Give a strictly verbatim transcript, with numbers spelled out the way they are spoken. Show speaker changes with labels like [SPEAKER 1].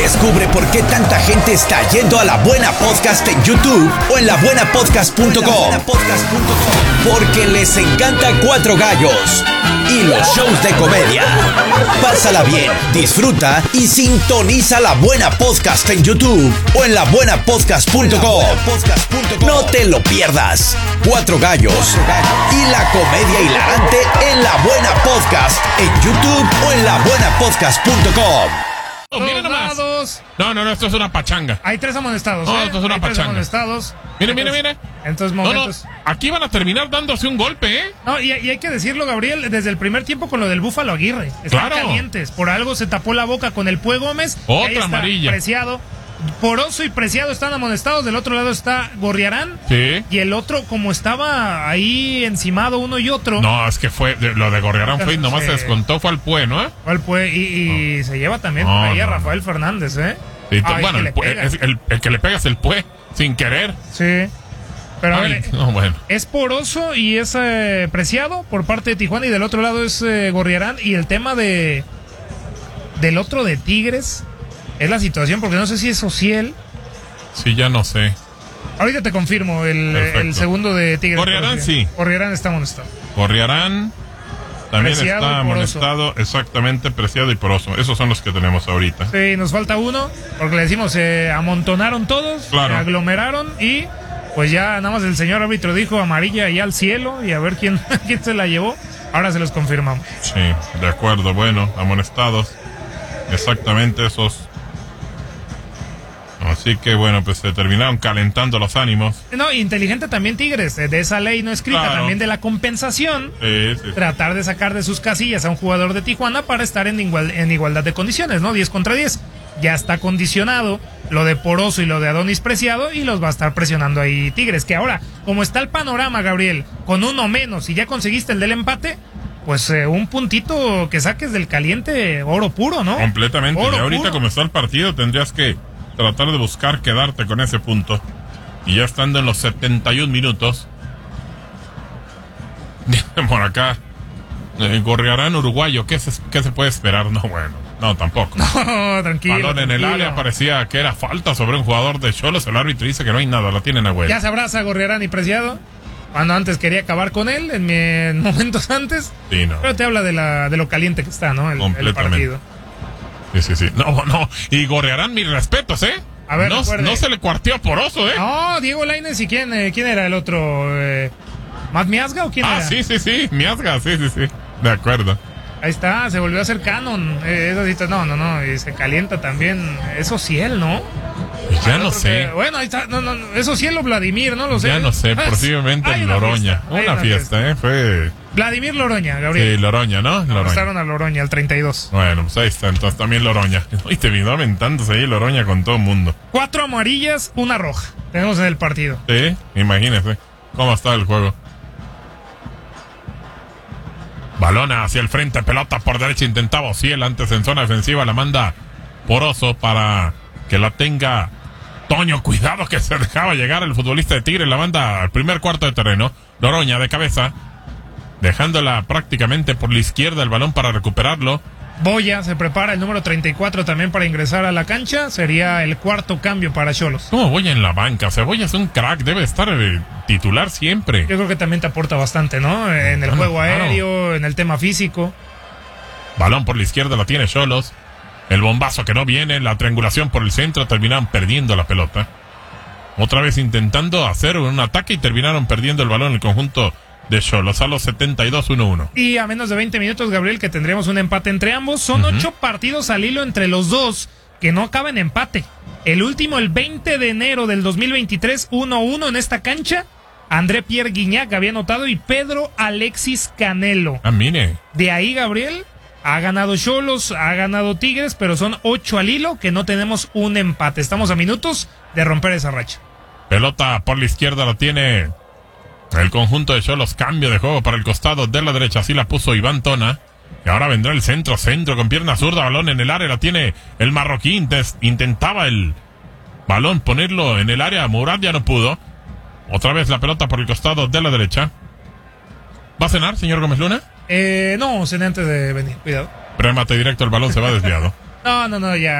[SPEAKER 1] Descubre por qué tanta gente está yendo a La Buena Podcast en YouTube o en la buena podcast punto com. Porque les encanta Cuatro Gallos y los shows de comedia. Pásala bien, disfruta y sintoniza La Buena Podcast en YouTube o en la buena podcast punto com. No te lo pierdas. Cuatro Gallos y la comedia hilarante en La Buena Podcast en YouTube o en la buena podcast punto com.
[SPEAKER 2] Oh, miren nomás. No, no, no, esto es una pachanga.
[SPEAKER 3] Hay tres amonestados.
[SPEAKER 2] No,
[SPEAKER 3] ¿eh?
[SPEAKER 2] esto es una
[SPEAKER 3] Hay
[SPEAKER 2] pachanga.
[SPEAKER 3] Tres amonestados.
[SPEAKER 2] Mire, mire, mire.
[SPEAKER 3] Entonces, momentos.
[SPEAKER 2] No, no, aquí van a terminar dándose un golpe, ¿eh?
[SPEAKER 3] No, y, y hay que decirlo, Gabriel, desde el primer tiempo con lo del Búfalo Aguirre. Están
[SPEAKER 2] Claro.
[SPEAKER 3] calientes. Por algo se tapó la boca con el Pue Gómez.
[SPEAKER 2] Otra
[SPEAKER 3] Ahí está
[SPEAKER 2] amarilla.
[SPEAKER 3] Preciado. Poroso y Preciado están amonestados. Del otro lado está Gorriarán.
[SPEAKER 2] Sí.
[SPEAKER 3] Y el otro, como estaba ahí encimado uno y otro.
[SPEAKER 2] No, es que fue, de- lo de Gorriarán fue y nomás
[SPEAKER 3] Sí.
[SPEAKER 2] se descontó, fue al Pue, ¿no?
[SPEAKER 3] ¿Cuál Pue? Y, y se lleva también
[SPEAKER 2] No,
[SPEAKER 3] por ahí a
[SPEAKER 2] no,
[SPEAKER 3] Rafael Fernández, ¿eh?
[SPEAKER 2] Y to-
[SPEAKER 3] Ay,
[SPEAKER 2] bueno,
[SPEAKER 3] que
[SPEAKER 2] el,
[SPEAKER 3] le
[SPEAKER 2] Pue-
[SPEAKER 3] pega.
[SPEAKER 2] es el, el que le pega es el Pue, sin querer.
[SPEAKER 3] Sí. Pero a
[SPEAKER 2] Ay,
[SPEAKER 3] ver,
[SPEAKER 2] no, bueno.
[SPEAKER 3] es Poroso y es eh, Preciado por parte de Tijuana y del otro lado es eh, Gorriarán. Y el tema de del otro de Tigres es la situación, porque no sé si es Ociel.
[SPEAKER 2] Sí, ya no sé.
[SPEAKER 3] Ahorita te confirmo el,
[SPEAKER 2] Perfecto.
[SPEAKER 3] el segundo de Tigres.
[SPEAKER 2] Gorriarán,
[SPEAKER 3] pero
[SPEAKER 2] sí.
[SPEAKER 3] Gorriarán está amonestado.
[SPEAKER 2] Gorriarán también
[SPEAKER 3] Preciado y
[SPEAKER 2] está
[SPEAKER 3] Poroso.
[SPEAKER 2] amonestado, exactamente, Preciado y Poroso. Esos son los que tenemos ahorita.
[SPEAKER 3] Sí, nos falta uno, porque le decimos, se amontonaron todos,
[SPEAKER 2] Claro.
[SPEAKER 3] se aglomeraron y pues ya nada más el señor árbitro dijo amarilla y al cielo y a ver quién, quién se la llevó. Ahora se los confirmamos.
[SPEAKER 2] Sí, de acuerdo, bueno, amonestados. Exactamente esos. Así que bueno, pues se terminaron calentando los ánimos.
[SPEAKER 3] No, inteligente también Tigres, de esa ley no escrita,
[SPEAKER 2] Claro.
[SPEAKER 3] también de la compensación,
[SPEAKER 2] Sí, sí, sí.
[SPEAKER 3] tratar de sacar de sus casillas a un jugador de Tijuana para estar en, igual, en igualdad de condiciones, ¿no? diez contra diez. Ya está condicionado lo de Poroso y lo de Adonis Preciado y los va a estar presionando ahí Tigres. Que ahora, como está el panorama, Gabriel, con uno menos y ya conseguiste el del empate, pues eh, un puntito que saques del caliente, oro puro, ¿no?
[SPEAKER 2] Completamente.
[SPEAKER 3] Oro
[SPEAKER 2] Y ahorita
[SPEAKER 3] puro.
[SPEAKER 2] como está el partido tendrías que tratar de buscar quedarte con ese punto. Y ya estando en los setenta y un minutos. Por acá. Eh, Gorriarán uruguayo. ¿Qué se, ¿Qué se puede esperar? No, bueno. No, tampoco.
[SPEAKER 3] No, tranquilo.
[SPEAKER 2] Balón en el
[SPEAKER 3] tranquilo.
[SPEAKER 2] área. Parecía que era falta sobre un jugador de Xolos. El árbitro dice que no hay nada. La tienen a huevo.
[SPEAKER 3] Ya se abraza Gorriarán y Preciado. Cuando antes quería acabar con él, en, mi, en momentos antes.
[SPEAKER 2] Sí, no.
[SPEAKER 3] Pero te habla de, la, de lo caliente que está, ¿no? El, el
[SPEAKER 2] Completamente.
[SPEAKER 3] partido.
[SPEAKER 2] Sí, sí, sí. No, no. Y Gorriarán, mis respetos, ¿eh?
[SPEAKER 3] A ver,
[SPEAKER 2] no,
[SPEAKER 3] recuerde.
[SPEAKER 2] no se le cuarteó a Poroso, ¿eh?
[SPEAKER 3] No, Diego Lainez y quién, eh, quién era el otro. Eh, ¿Matt Miazga o quién
[SPEAKER 2] Ah,
[SPEAKER 3] era?
[SPEAKER 2] sí, sí, sí. Miazga, sí, sí, sí. De acuerdo.
[SPEAKER 3] Ahí está, se volvió a hacer canon. Eh, esa cita- no, no, no. Y se calienta también. Es Ociel, ¿no?
[SPEAKER 2] Pues ya
[SPEAKER 3] El
[SPEAKER 2] no
[SPEAKER 3] otro
[SPEAKER 2] sé.
[SPEAKER 3] que- bueno, ahí está. No, no, no, es Ociel o Vladimir, no lo sé.
[SPEAKER 2] Ya no sé,
[SPEAKER 3] Ah,
[SPEAKER 2] posiblemente
[SPEAKER 3] hay
[SPEAKER 2] en
[SPEAKER 3] una
[SPEAKER 2] Loroña.
[SPEAKER 3] fiesta, hay
[SPEAKER 2] Una fiesta, ¿eh? Fue.
[SPEAKER 3] Vladimir Loroña, Gabriel.
[SPEAKER 2] Sí, Loroña, ¿no? Loroña.
[SPEAKER 3] Arrestaron a Loroña, al treinta y dos.
[SPEAKER 2] Bueno, pues ahí está, entonces también Loroña. Y te vino aventándose ahí Loroña con todo el mundo.
[SPEAKER 3] Cuatro amarillas, una roja. Tenemos en el partido.
[SPEAKER 2] Sí, imagínese cómo está el juego. Balón hacia el frente, pelota por derecha, intentaba Ociel antes en zona defensiva, la manda Poroso para que la tenga Toño. Cuidado que se dejaba llegar el futbolista de Tigre, la manda al primer cuarto de terreno. Loroña de cabeza, dejándola prácticamente por la izquierda el balón para recuperarlo.
[SPEAKER 3] Boya se prepara el número treinta y cuatro también para ingresar a la cancha. Sería el cuarto cambio para Xolos.
[SPEAKER 2] ¿Cómo Boya en la banca? Cebolla es un crack, debe estar eh, titular siempre.
[SPEAKER 3] Yo creo que también te aporta bastante, ¿no? En el
[SPEAKER 2] Bueno,
[SPEAKER 3] juego
[SPEAKER 2] claro.
[SPEAKER 3] aéreo, en el tema físico.
[SPEAKER 2] Balón por la izquierda la tiene Xolos. El bombazo que no viene, la triangulación por el centro, terminaron perdiendo la pelota. Otra vez intentando hacer un ataque y terminaron perdiendo el balón el conjunto de Xolos a los setenta y dos uno uno.
[SPEAKER 3] Y a menos de veinte minutos, Gabriel, que tendríamos un empate entre ambos. Son
[SPEAKER 2] Ujú.
[SPEAKER 3] ocho partidos al hilo entre los dos que no acaban en empate. El último, el veinte de enero del dos mil veintitrés, uno uno en esta cancha. André Pierre Guignac había anotado y Pedro Alexis Canelo.
[SPEAKER 2] Ah, mire.
[SPEAKER 3] De ahí, Gabriel, ha ganado Xolos, ha ganado Tigres, pero son ocho al hilo que no tenemos un empate. Estamos a minutos de romper esa racha.
[SPEAKER 2] Pelota por la izquierda la tiene el conjunto de Xolos. Cambio de juego para el costado de la derecha. Así la puso Iván Tona. Y ahora vendrá el centro, centro con pierna zurda. Balón en el área, la tiene el marroquí. Intes- Intentaba el balón ponerlo en el área. Murat ya no pudo. Otra vez la pelota por el costado de la derecha. ¿Va a cenar, señor Gómez Luna?
[SPEAKER 3] Eh, no, cené antes de venir, cuidado.
[SPEAKER 2] Remate directo, el balón se va desviado.
[SPEAKER 3] No, no, no, ya.